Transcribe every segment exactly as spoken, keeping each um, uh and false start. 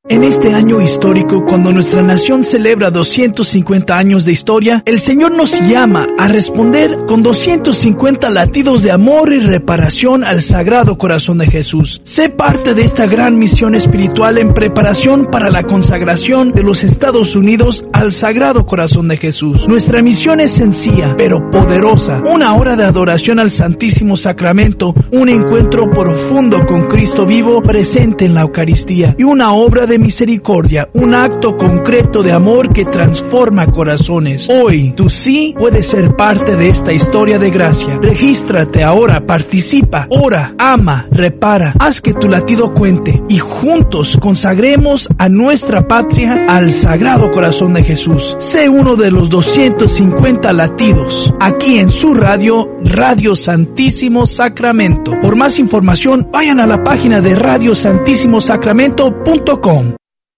En este año histórico, cuando nuestra nación celebra doscientos cincuenta años de historia, el Señor nos llama a responder con doscientos cincuenta latidos de amor y reparación al Sagrado Corazón de Jesús. Sé parte de esta gran misión espiritual en preparación para la consagración de los Estados Unidos al Sagrado Corazón de Jesús. Nuestra misión es sencilla, pero poderosa. Una hora de adoración al Santísimo Sacramento, un encuentro profundo con Cristo vivo presente en la Eucaristía y una obra de misericordia, un acto concreto de amor que transforma corazones. Hoy, tú sí puedes ser parte de esta historia de gracia. Regístrate ahora, participa, ora, ama, repara, haz que tu latido cuente y juntos consagremos a nuestra patria al Sagrado Corazón de Jesús. Sé uno de los doscientos cincuenta latidos, aquí en su radio, Radio Santísimo Sacramento. Por más información, vayan a la página de radio santísimo sacramento punto com.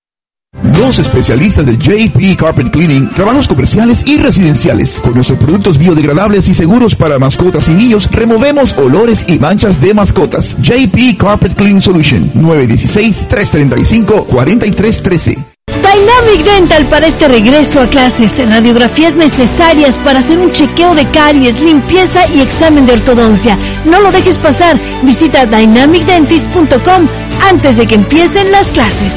Los especialistas de J P Carpet Cleaning, trabajos comerciales y residenciales. Con nuestros productos biodegradables y seguros para mascotas y niños, removemos olores y manchas de mascotas. J P Carpet Cleaning Solution, nueve uno seis, tres tres cinco, cuatro tres uno tres. Dynamic Dental para este regreso a clases. Radiografías necesarias para hacer un chequeo de caries, limpieza y examen de ortodoncia. No lo dejes pasar. Visita dynamic dentist punto com antes de que empiecen las clases.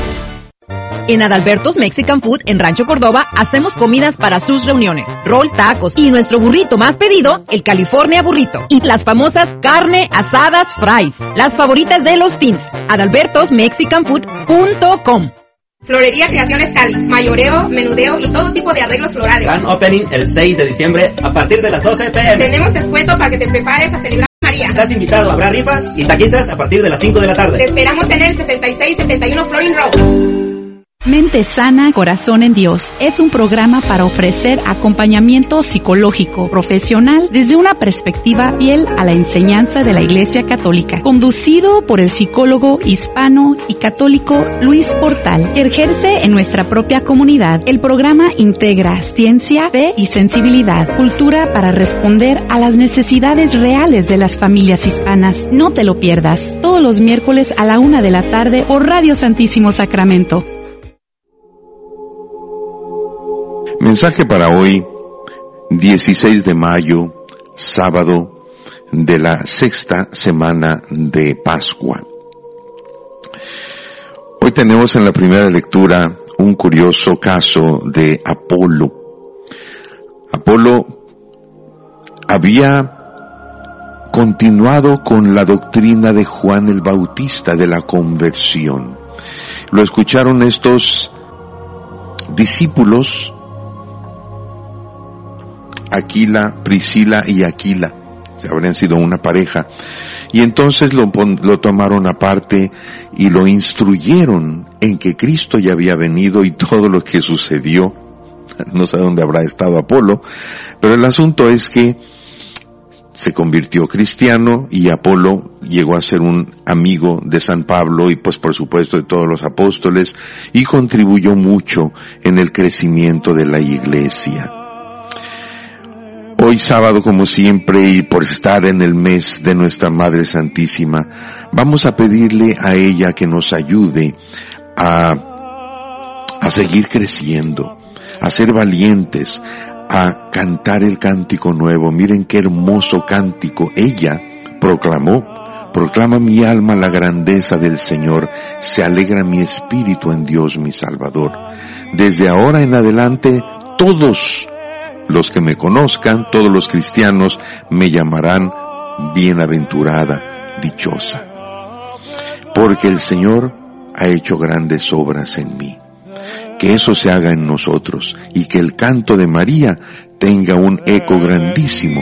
En Adalberto's Mexican Food en Rancho Córdoba hacemos comidas para sus reuniones, roll, tacos y nuestro burrito más pedido, el California Burrito, y las famosas carne asadas fries, las favoritas de los teens. Adalbertos Mexican Food punto com. Florería Creaciones Cali, mayoreo, menudeo y todo tipo de arreglos florales. Gran opening el seis de diciembre a partir de las doce pm. Tenemos descuento para que te prepares a celebrar María. Estás invitado, habrá rifas y taquitas a partir de las cinco de la tarde. Te esperamos en el sesenta y seis setenta y uno Florin Road. Mente Sana, Corazón en Dios es un programa para ofrecer acompañamiento psicológico profesional desde una perspectiva fiel a la enseñanza de la Iglesia Católica, conducido por el psicólogo hispano y católico Luis Portal, que ejerce en nuestra propia comunidad. El programa integra ciencia, fe y sensibilidad, cultura para responder a las necesidades reales de las familias hispanas. No te lo pierdas, todos los miércoles a la una de la tarde por Radio Santísimo Sacramento. Mensaje para hoy, dieciséis de mayo, sábado de la sexta semana de Pascua. Hoy tenemos en la primera lectura un curioso caso de Apolo. Apolo había continuado con la doctrina de Juan el Bautista de la conversión. Lo escucharon estos discípulos, Aquila, Priscila y Aquila, que habrían sido una pareja, y entonces lo, lo tomaron aparte y lo instruyeron en que Cristo ya había venido y todo lo que sucedió. No sé dónde habrá estado Apolo, pero el asunto es que se convirtió cristiano y Apolo llegó a ser un amigo de San Pablo y pues por supuesto de todos los apóstoles y contribuyó mucho en el crecimiento de la iglesia. Hoy sábado, como siempre, y por estar en el mes de nuestra Madre Santísima, vamos a pedirle a ella que nos ayude a, a seguir creciendo, a ser valientes, a cantar el cántico nuevo. Miren qué hermoso cántico ella proclamó. Proclama mi alma la grandeza del Señor, se alegra mi espíritu en Dios mi Salvador. Desde ahora en adelante, todos los que me conozcan, todos los cristianos, me llamarán bienaventurada, dichosa, porque el Señor ha hecho grandes obras en mí. Que eso se haga en nosotros y que el canto de María tenga un eco grandísimo